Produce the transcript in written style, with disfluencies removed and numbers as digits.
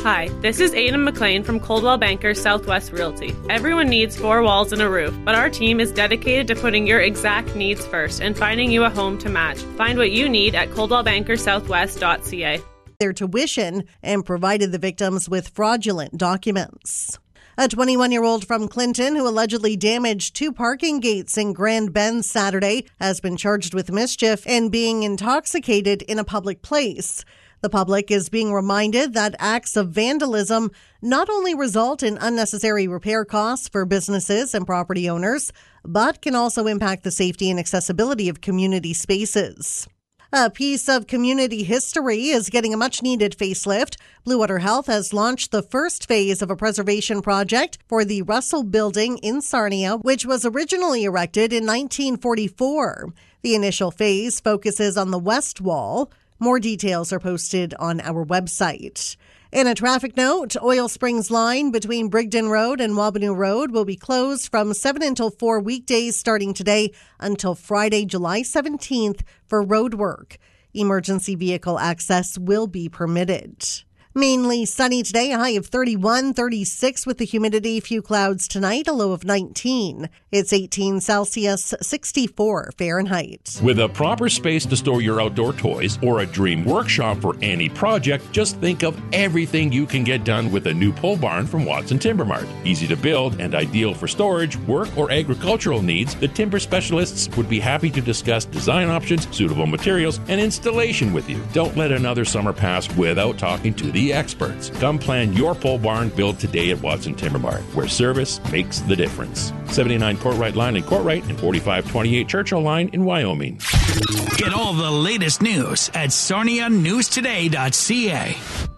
Hi, this is Aidan McLean from Coldwell Banker Southwest Realty. Everyone needs 4 walls and a roof, but our team is dedicated to putting your exact needs first and finding you a home to match. Find what you need at coldwellbankersouthwest.ca. Their tuition and provided the victims with fraudulent documents. A 21-year-old from Clinton who allegedly damaged 2 parking gates in Grand Bend Saturday has been charged with mischief and being intoxicated in a public place. The public is being reminded that acts of vandalism not only result in unnecessary repair costs for businesses and property owners, but can also impact the safety and accessibility of community spaces. A piece of community history is getting a much-needed facelift. Blue Water Health has launched the first phase of a preservation project for the Russell Building in Sarnia, which was originally erected in 1944. The initial phase focuses on the west wall. More details are posted on our website. In a traffic note, Oil Springs line between Brigden Road and Wabanoo Road will be closed from 7 until 4 weekdays starting today until Friday, July 17th for road work. Emergency vehicle access will be permitted. Mainly sunny today, a high of 31, 36 with the humidity, few clouds tonight, a low of 19. It's 18 Celsius, 64 Fahrenheit. With a proper space to store your outdoor toys or a dream workshop for any project, just think of everything you can get done with a new pole barn from Watson Timber Mart. Easy to build and ideal for storage, work, or agricultural needs, the timber specialists would be happy to discuss design options, suitable materials, and installation with you. Don't let another summer pass without talking to the experts. Come plan your pole barn build today at Watson Timber Mart, where service makes the difference. 79 Courtright Line in Courtright and 4528 Churchill Line in Wyoming. Get all the latest news at sarnianewstoday.ca.